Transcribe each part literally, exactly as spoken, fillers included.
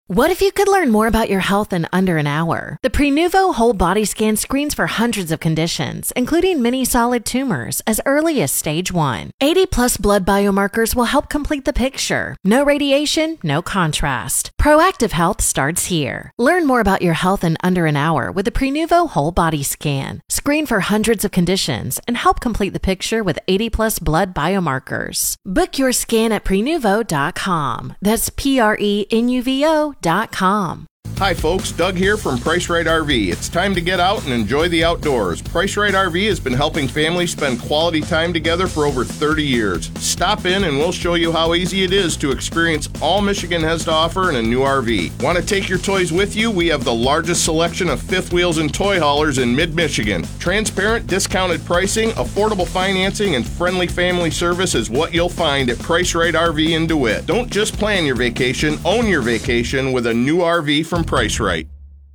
What if you could learn more about your health in under an hour? The Prenuvo Whole Body Scan screens for hundreds of conditions, including many solid tumors, as early as stage one. eighty plus blood biomarkers will help complete the picture. No radiation, no contrast. Proactive health starts here. Learn more about your health in under an hour with the Prenuvo Whole Body Scan. Screen for hundreds of conditions and help complete the picture with eighty plus blood biomarkers. Book your scan at prenuvo dot com. That's P R E N U V O dot com. Hi folks, Doug here from Price Right R V. It's time to get out and enjoy the outdoors. Price Right R V has been helping families spend quality time together for over thirty years. Stop in and we'll show you how easy it is to experience all Michigan has to offer in a new R V. Want to take your toys with you? We have the largest selection of fifth wheels and toy haulers in mid-Michigan. Transparent, discounted pricing, affordable financing, and friendly family service is what you'll find at Price Right R V in DeWitt. Don't just plan your vacation, own your vacation with a new R V from Price Right.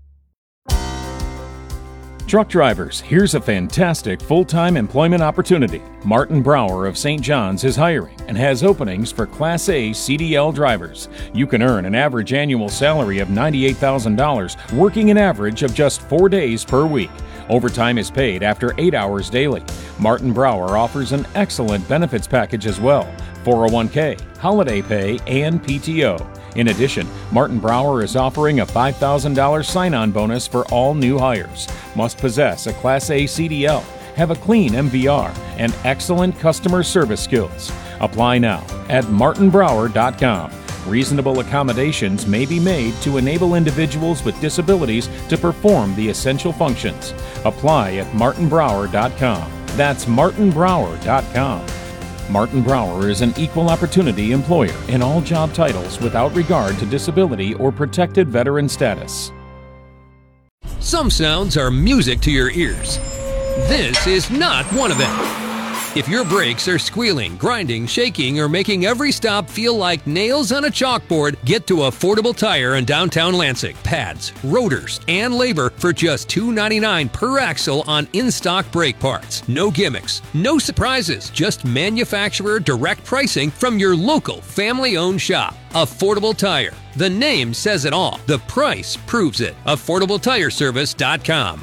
Truck drivers, here's a fantastic full-time employment opportunity. Martin Brower of Saint John's is hiring and has openings for Class A C D L drivers. You can earn an average annual salary of ninety-eight thousand dollars, working an average of just four days per week. Overtime is paid after eight hours daily. Martin Brower offers an excellent benefits package as well: four oh one k, holiday pay, and P T O. In addition, Martin Brower is offering a five thousand dollars sign-on bonus for all new hires. Must possess a Class A C D L, have a clean M V R, and excellent customer service skills. Apply now at martin brower dot com. Reasonable accommodations may be made to enable individuals with disabilities to perform the essential functions. Apply at martin brower dot com. That's martin brower dot com. Martin Brower is an equal opportunity employer in all job titles without regard to disability or protected veteran status. Some sounds are music to your ears. This is not one of them. If your brakes are squealing, grinding, shaking, or making every stop feel like nails on a chalkboard, get to Affordable Tire in downtown Lansing. Pads, rotors, and labor for just two dollars and ninety-nine cents per axle on in-stock brake parts. No gimmicks, no surprises, just manufacturer direct pricing from your local family-owned shop. Affordable Tire. The name says it all. The price proves it. affordable tire service dot com.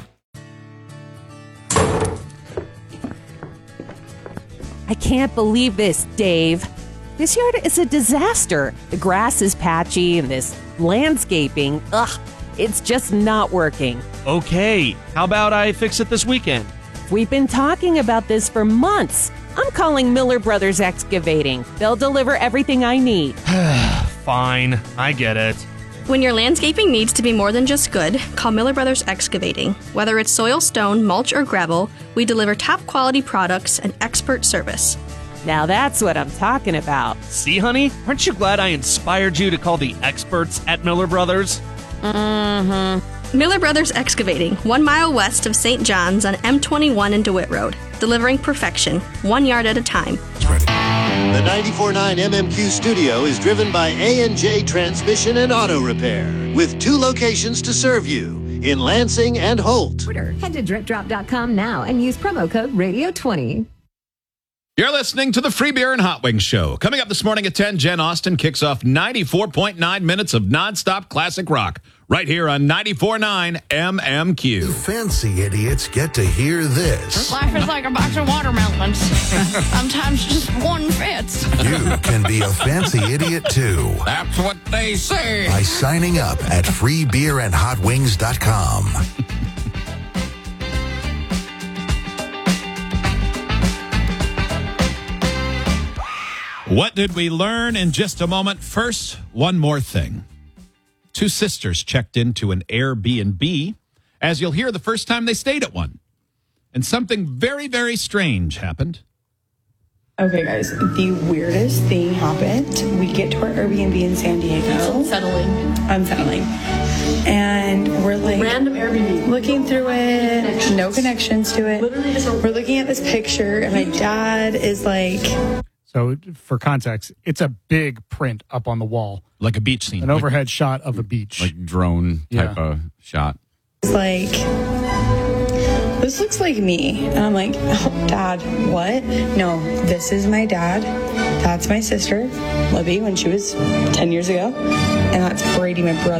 I can't believe this, Dave. This yard is a disaster. The grass is patchy and this landscaping, ugh, it's just not working. Okay, how about I fix it this weekend? We've been talking about this for months. I'm calling Miller Brothers Excavating. They'll deliver everything I need. Fine, I get it. When your landscaping needs to be more than just good, call Miller Brothers Excavating. Whether it's soil, stone, mulch, or gravel, we deliver top quality products and expert service. Now that's what I'm talking about. See, honey? Aren't you glad I inspired you to call the experts at Miller Brothers? Mm-hmm. Miller Brothers Excavating, one mile west of Saint John's on M twenty-one and DeWitt Road. Delivering perfection, one yard at a time. The ninety-four point nine M M Q studio is driven by A and J Transmission and Auto Repair, with two locations to serve you, in Lansing and Holt. Head to drip drop dot com now and use promo code radio twenty. You're listening to the Free Beer and Hot Wings Show. Coming up this morning at ten, Jen Austen kicks off ninety-four point nine minutes of nonstop classic rock right here on ninety-four point nine M M Q. You fancy idiots get to hear this. Life is like a box of watermelons. Sometimes just one fits. You can be a fancy idiot too. That's what they say. By signing up at free beer and hot wings dot com. What did we learn in just a moment? First, one more thing. Two sisters checked into an Airbnb, as you'll hear the first time they stayed at one. And something very, very strange happened. Okay, guys, the weirdest thing happened. We get to our Airbnb in San Diego. It's unsettling. Unsettling. And we're like... Random Airbnb. Looking through it. Connections. No connections to it. Literally just a- We're looking at this picture, and my dad is like... So for context, it's a big print up on the wall. Like a beach scene. An overhead like, shot of a beach. Like drone type yeah. of shot. It's like, this looks like me. And I'm like, oh, Dad, what? No, this is my dad. That's my sister, Libby, when she was ten years ago. And that's Brady, my brother.